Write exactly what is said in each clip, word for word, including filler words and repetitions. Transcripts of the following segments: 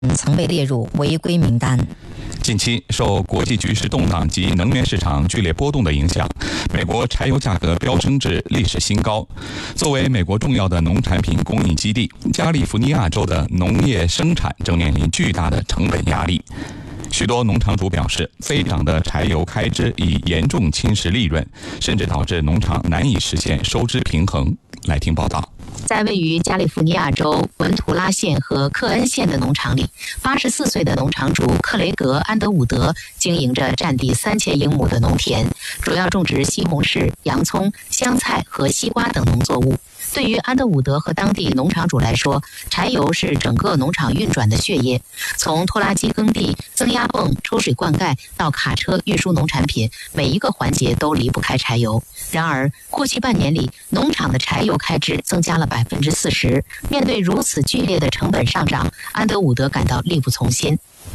曾被列入违规名单。 近期受国际局势动荡及能源市场剧烈波动的影响，美国柴油价格飙升至历史新高。作为美国重要的农产品供应基地，加利福尼亚州的农业生产正面临巨大的成本压力。许多农场主表示，飞涨的柴油开支已严重侵蚀利润，甚至导致农场难以实现收支平衡。来听报道。 在位于加利福尼亚州文图拉县和克恩县的农场里，八十四岁的农场主克雷格·安德伍德经营着占地三千英亩的农田，主要种植西红柿、洋葱、香菜和西瓜等农作物。对于安德伍德和当地农场主来说，柴油是整个农场运转的血液。从拖拉机耕地、增压泵抽水灌溉到卡车运输农产品，每一个环节都离不开柴油。然而，过去半年里，农场的柴油开支增加了百分之四十。面对如此剧烈的成本上涨，安德伍德感到力不从心。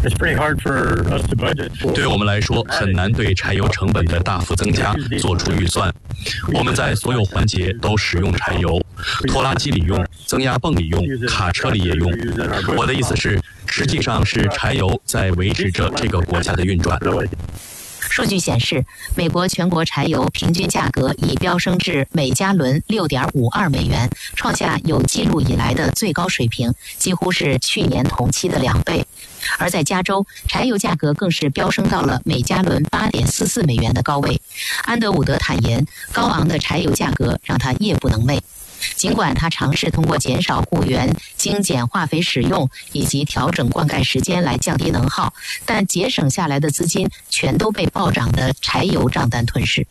对我们来说，很难对柴油成本的大幅增加做出预算。我们在所有环节都使用柴油，拖拉机里用，增压泵里用，卡车里也用。我的意思是，实际上是柴油在维持着这个国家的运转。 数据显示，美国全国柴油平均价格已飙升至每加仑 六点五二美元，创下有记录以来的最高水平，几乎是去年同期的两倍。而在加州，柴油价格更是飙升到了每加仑 八点四四美元的高位。安德伍德坦言，高昂的柴油价格让他夜不能寐。尽管他尝试通过减少雇员、精简化肥使用以及调整灌溉时间来降低能耗，但节省下来的资金全都被暴涨的柴油账单吞噬。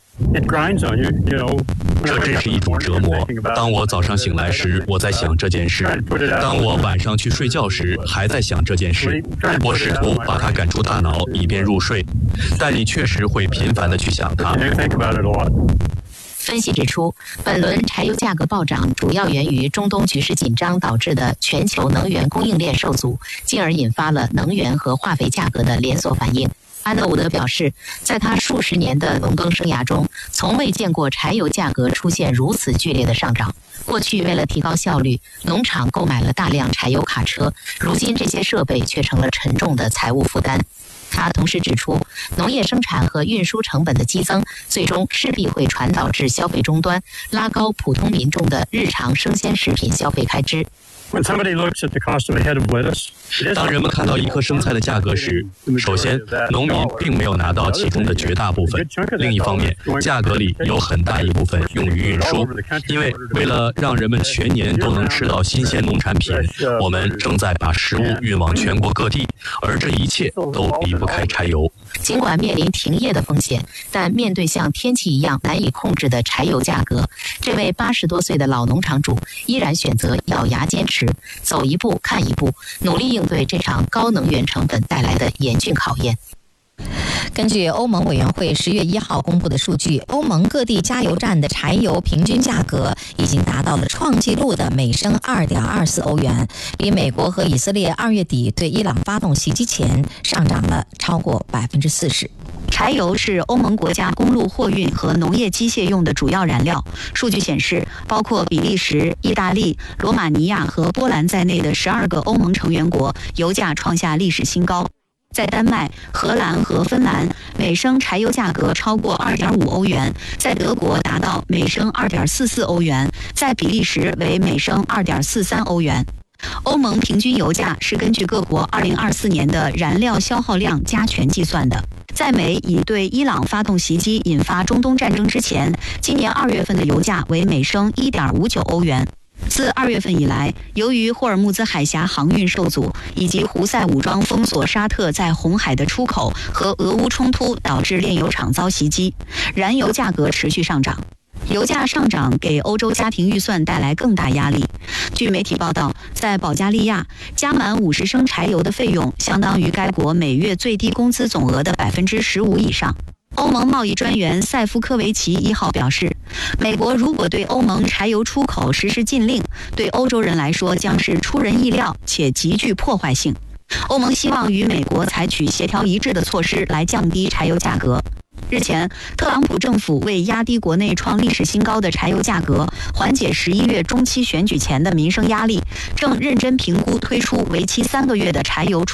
这真是一种折磨。当我早上醒来时，我在想这件事；当我晚上去睡觉时，还在想这件事。我试图把它赶出大脑，以便入睡，但你确实会频繁地去想它。 分析指出，本轮柴油价格暴涨主要源于中东局势紧张导致的全球能源供应链受阻，进而引发了能源和化肥价格的连锁反应。安德伍德表示，在他数十年的农耕生涯中，从未见过柴油价格出现如此剧烈的上涨。过去为了提高效率，农场购买了大量柴油卡车，如今这些设备却成了沉重的财务负担。他同时指出，农业生产和运输成本的激增，最终势必会传导至消费终端，拉高普通民众的日常生鲜食品消费开支。 当人们看到一颗生菜的价格时，首先，农民并没有拿到其中的绝大部分。另一方面，价格里有很大一部分用于运输，因为为了让人们全年都能吃到新鲜农产品，我们正在把食物运往全国各地，而这一切都离不开柴油。 尽管面临停业的风险，但面对像天气一样难以控制的柴油价格，这位八十多岁的老农场主依然选择咬牙坚持，走一步看一步，努力应对这场高能源成本带来的严峻考验。根据欧盟委员会十月一号公布的数据，欧盟各地加油站的柴油平均价格已经达到了创纪录的每升 二点二四欧元，比美国和以色列二月底对伊朗发动袭击前上涨了超过百分之四十。柴油是欧盟国家公路货运和农业机械用的主要燃料。数据显示，包括比利时、意大利、罗马尼亚和波兰在内的十二个欧盟成员国油价创下历史新高。在丹麦、荷兰和芬兰，每升柴油价格超过 二点五欧元；在德国达到每升 二点四四欧元；在比利时为每升 二点四三欧元。欧盟平均油价是根据各国二零二四年的燃料消耗量加权计算的。在美已对伊朗发动袭击引发中东战争之前，今年二月份的油价为每升 一点五九欧元。自二月份以来，由于霍尔木兹海峡航运受阻，以及胡塞武装封锁沙特在红海的出口和俄乌冲突导致炼油厂遭袭击，燃油价格持续上涨。油价上涨给欧洲家庭预算带来更大压力。据媒体报道，在保加利亚，加满五十升柴油的费用相当于该国每月最低工资总额的百分之十五以上。欧盟贸易专员塞夫科维奇一号表示，美国如果对欧盟柴油出口实施禁令，对欧洲人来说将是出人意料且极具破坏性。欧盟希望与美国采取协调一致的措施来降低柴油价格。 日前，特朗普政府为压低国内创历史新高的柴油价格，缓解十一月中期选举前的民生压力，正认真评估推出为期三个月的柴油